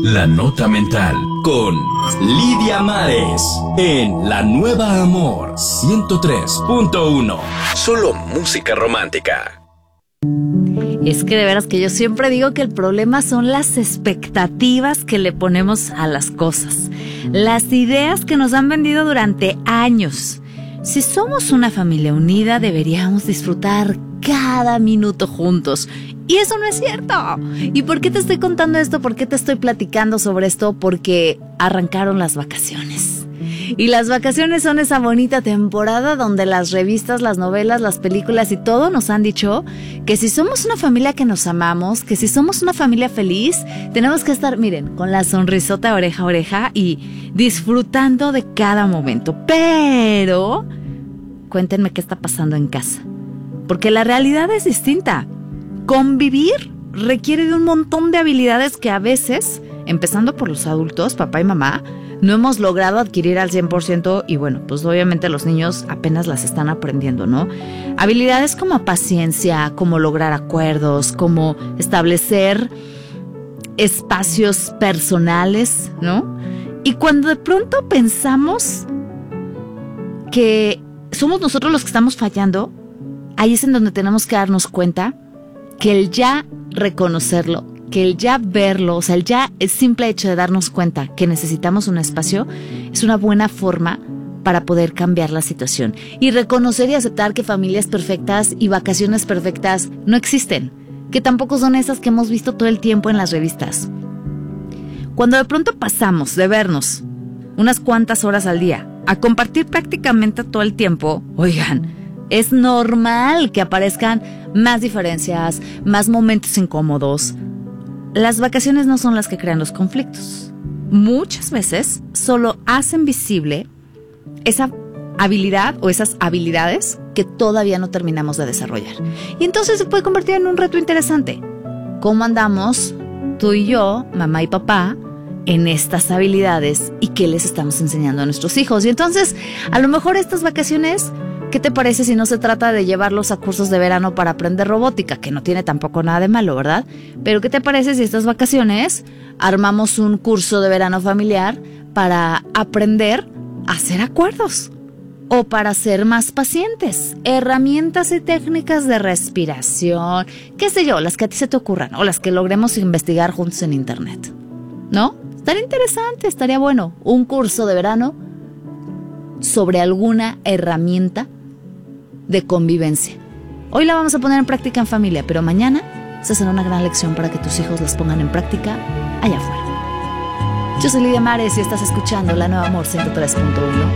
La Nota Mental con Lidia Mares en La Nueva Amor 103.1. Solo música romántica. Es que de veras que yo siempre digo que el problema son las expectativas que le ponemos a las cosas, las ideas que nos han vendido durante años. Si somos una familia unida, deberíamos disfrutar cada minuto juntos. Y eso no es cierto. ¿Y por qué te estoy contando esto? ¿Por qué te estoy platicando sobre esto? Porque arrancaron las vacaciones. Y las vacaciones son esa bonita temporada donde las revistas, las novelas, las películas y todo nos han dicho que si somos una familia que nos amamos, que si somos una familia feliz, tenemos que estar, miren, con la sonrisota oreja a oreja y disfrutando de cada momento. Pero cuéntenme qué está pasando en casa, porque la realidad es distinta. Convivir requiere de un montón de habilidades que a veces, empezando por los adultos, papá y mamá, no hemos logrado adquirir al 100% y bueno, pues obviamente los niños apenas las están aprendiendo, ¿no? Habilidades como paciencia, como lograr acuerdos, como establecer espacios personales, ¿no? Y cuando de pronto pensamos que somos nosotros los que estamos fallando, ahí es en donde tenemos que darnos cuenta que el ya reconocerlo, que el ya verlo, o sea, el simple hecho de darnos cuenta que necesitamos un espacio es una buena forma para poder cambiar la situación. Y reconocer y aceptar que familias perfectas y vacaciones perfectas no existen, que tampoco son esas que hemos visto todo el tiempo en las revistas. Cuando de pronto pasamos de vernos unas cuantas horas al día a compartir prácticamente todo el tiempo, oigan, es normal que aparezcan más diferencias, más momentos incómodos. Las vacaciones no son las que crean los conflictos. Muchas veces solo hacen visible esa habilidad o esas habilidades que todavía no terminamos de desarrollar. Y entonces se puede convertir en un reto interesante. ¿Cómo andamos tú y yo, mamá y papá, en estas habilidades y qué les estamos enseñando a nuestros hijos? Y entonces, a lo mejor estas vacaciones, ¿qué te parece si no se trata de llevarlos a cursos de verano para aprender robótica? Que no tiene tampoco nada de malo, ¿verdad? Pero ¿qué te parece si estas vacaciones armamos un curso de verano familiar para aprender a hacer acuerdos? O para ser más pacientes, herramientas y técnicas de respiración, qué sé yo, las que a ti se te ocurran o las que logremos investigar juntos en internet, ¿no? Estaría interesante, estaría bueno, un curso de verano sobre alguna herramienta de convivencia. Hoy la vamos a poner en práctica en familia, pero mañana esa será una gran lección para que tus hijos las pongan en práctica allá afuera. Yo soy Lidia Mares y estás escuchando La Nueva Amor 103.1.